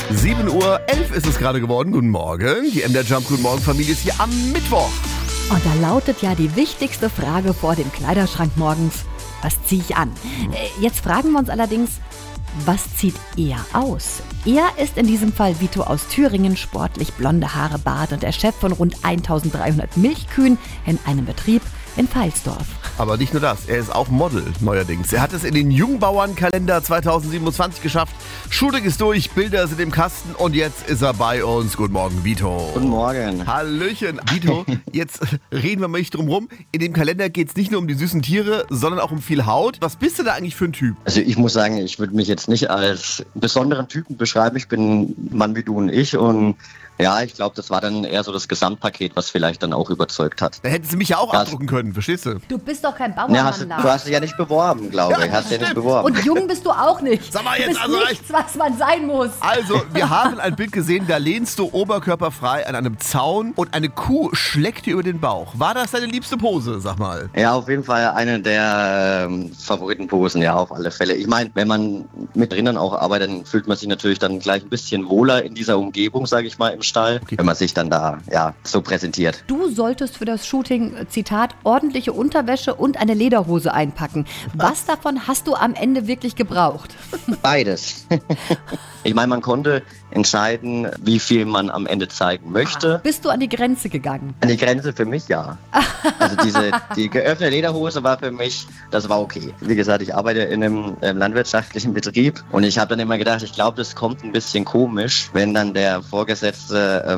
7:11 Uhr ist es gerade geworden. Guten Morgen. Die MDR Jump Guten Morgen Familie ist hier am Mittwoch. Und da lautet ja die wichtigste Frage vor dem Kleiderschrank morgens: Was ziehe ich an? Jetzt fragen wir uns allerdings, was zieht er aus? Er ist in diesem Fall Vito aus Thüringen, sportlich, blonde Haare, Bart und der Chef von rund 1300 Milchkühen in einem Betrieb in Veilsdorf. Aber nicht nur das, er ist auch Model neuerdings. Er hat es in den Jungbauernkalender 2027 geschafft. Shooting ist durch, Bilder sind im Kasten und jetzt ist er bei uns. Guten Morgen, Vito. Guten Morgen. Hallöchen. Vito, jetzt reden wir mal nicht drum rum. In dem Kalender geht es nicht nur um die süßen Tiere, sondern auch um viel Haut. Was bist du da eigentlich für ein Typ? Also ich muss sagen, ich würde mich jetzt nicht als besonderen Typen beschreiben. Ich bin ein Mann wie du und ich und ja, ich glaube, das war dann eher so das Gesamtpaket, was vielleicht dann auch überzeugt hat. Da hätten sie mich ja auch abdrucken können, verstehst du? Du bist doch kein Bauernmann, Ja, du hast dich ja nicht beworben, glaube ich. Hast dich ja nicht beworben. Und jung bist du auch nicht. Sag mal Du jetzt, bist also nichts, was man sein muss. Also, wir haben ein Bild gesehen, da lehnst du oberkörperfrei an einem Zaun und eine Kuh schlägt dir über den Bauch. War das deine liebste Pose, sag mal? Ja, auf jeden Fall eine der Favoritenposen, ja, auf alle Fälle. Ich meine, wenn man mit Rindern auch arbeitet, dann fühlt man sich natürlich dann gleich ein bisschen wohler in dieser Umgebung, sage ich mal, im Stall, wenn man sich dann da, ja, so präsentiert. Du solltest für das Shooting, Zitat, ordentliche Unterwäsche und eine Lederhose einpacken. Was davon hast du am Ende wirklich gebraucht? Beides. Ich meine, man konnte entscheiden, wie viel man am Ende zeigen möchte. Bist du an die Grenze gegangen? An die Grenze für mich, ja. Also die geöffnete Lederhose war für mich, das war okay. Wie gesagt, ich arbeite in einem landwirtschaftlichen Betrieb und ich habe dann immer gedacht, ich glaube, das kommt ein bisschen komisch, wenn dann der Vorgesetzte,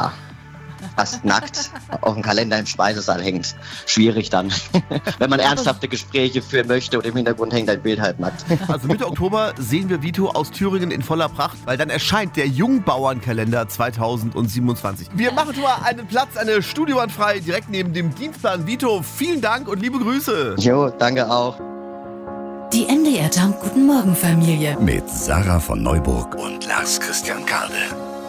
fast nackt auf dem Kalender im Speisesaal hängt. Schwierig dann, wenn man ernsthafte Gespräche führen möchte und im Hintergrund hängt ein Bild halt nackt. Also Mitte Oktober sehen wir Vito aus Thüringen in voller Pracht, weil dann erscheint der Jungbauernkalender 2027. Wir machen schon mal einen Platz, eine Studiowand frei, direkt neben dem Dienstplan. Vito, vielen Dank und liebe Grüße. Jo, danke auch. Die MDR Jump Guten Morgen Familie. Mit Sarah von Neuburg und Lars Christian Kade.